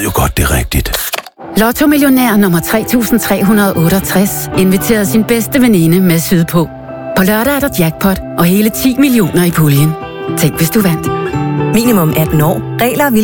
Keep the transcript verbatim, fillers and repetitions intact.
jo godt, det er rigtigt. Lotto Millionær nummer tre tusind tre hundrede og otteogtres inviterede sin bedste veninde med sydpå. På lørdag er der jackpot og hele ti millioner i puljen. Tænk, hvis du vandt. Minimum atten år. Regler og